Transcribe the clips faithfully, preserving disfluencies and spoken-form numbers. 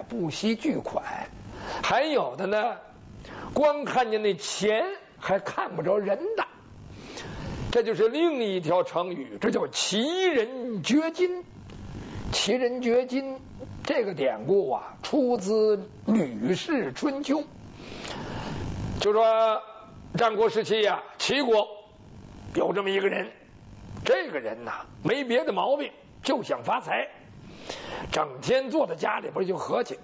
不惜巨款，还有的呢，光看见那钱还看不着人的。这就是另一条成语，这叫奇人绝金。奇人绝金这个典故啊，出自《吕氏春秋》。就说战国时期呀、啊，齐国有这么一个人，这个人呐、啊、没别的毛病，就想发财，整天坐在家里边就合计，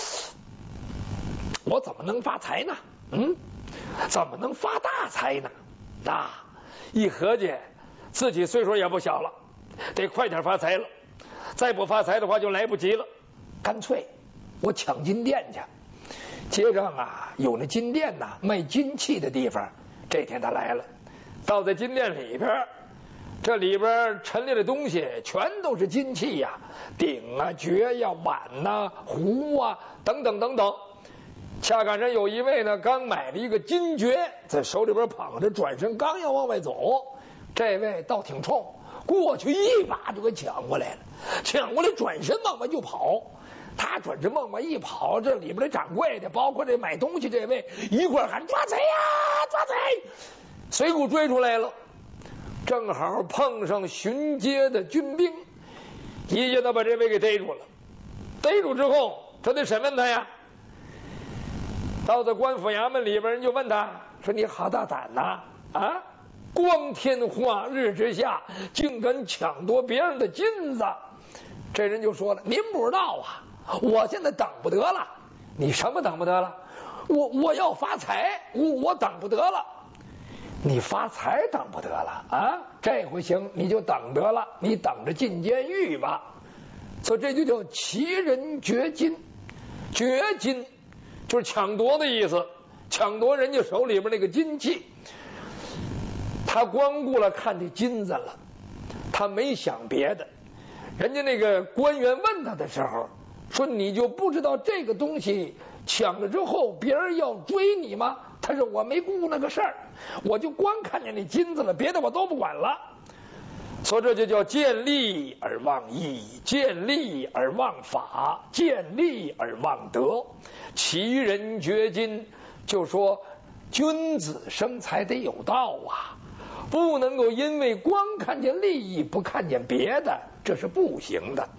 我怎么能发财呢？嗯，怎么能发大财呢？啊！一合计，自己岁数也不小了，得快点发财了。再不发财的话，就来不及了。干脆我抢金店去。街上啊，有那金店呐、啊，卖金器的地方。这天他来了，到在金店里边，这里边陈列的东西全都是金器呀、啊，鼎啊、爵呀、碗呐、啊、壶啊等等等等。恰赶上有一位呢，刚买了一个金爵，在手里边捧着，转身刚要往外走，这位倒挺冲，过去一把就给抢过来了，抢过来转身往外就跑。他转身往外一跑，这里边的掌柜的，包括这买东西这位，一块喊抓贼呀，抓贼！随股追出来了，正好碰上巡街的军兵，一下子把这位给逮住了。逮住之后，这得审问他呀。到了官府衙门里边，人就问他说：“你好大胆呐！啊，光天化日之下，竟敢抢夺别人的金子！”这人就说了：“您不知道啊，我现在等不得了。”“你什么等不得了？”“我我要发财，我我等不得了。”“你发财等不得了啊？这回行，你就等得了，你等着进监狱吧。”所以这就叫奇人绝金，绝金。就是抢夺的意思，抢夺人家手里边那个金器。他光顾了看这金子了，他没想别的。人家那个官员问他的时候说：“你就不知道这个东西抢了之后别人要追你吗？”他说：“我没顾那个事儿，我就光看见那金子了，别的我都不管了。”所以这就叫见利而忘义，见利而忘法，见利而忘德。奇人绝金，就说君子生财得有道啊，不能够因为光看见利益不看见别的，这是不行的。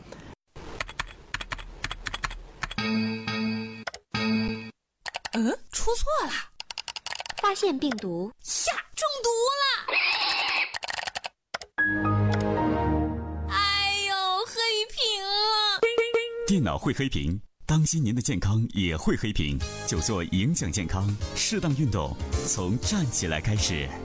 嗯，出错了， 发现病毒， 呀，中毒了！哎呦，黑屏了！ 电脑会黑屏，当心您的健康也会黑屏，就做影响健康，适当运动，从站起来开始。